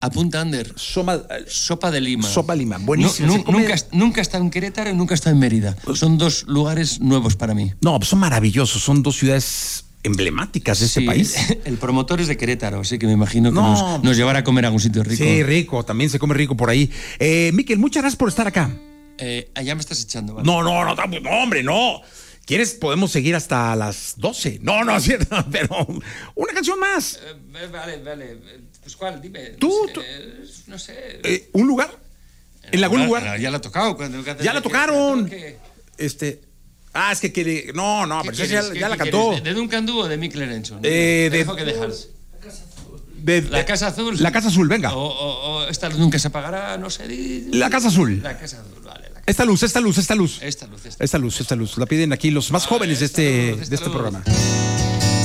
A Punta Under. Sopa de lima. Sopa de lima, buenísimo. Nunca he estado en Querétaro y nunca he estado en Mérida. Son dos lugares nuevos para mí. No, pues son maravillosos, son dos ciudades emblemáticas de este país. El promotor es de Querétaro, así que me imagino que nos llevará a comer a algún sitio rico. Sí, rico, también se come rico por ahí. Miquel, muchas gracias por estar acá. Allá me estás echando, ¿vale? No, hombre, no. ¿Quieres? Podemos seguir hasta las 12. No, es cierto, pero una canción más. Vale. Pues ¿cuál? Dime. No sé. ¿Un lugar? ¿En algún lugar? Ya la ha tocado. Ya la tocaron. Es que quiere. No, pero ya la cantó. ¿De Duncan Du o de Mick Lerenson? Dejo que dejas. La Casa Azul. La Casa Azul, venga. O esta luz nunca se apagará, no sé. La Casa Azul. La Casa Azul, vale. Esta luz. Esta luz. La piden aquí los más jóvenes de este programa.